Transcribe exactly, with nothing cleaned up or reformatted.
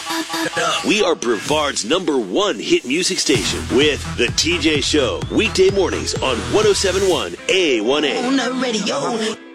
We are Brevard's number one hit music station with The T J Show, weekday mornings on one oh seven point one A one A. On the radio.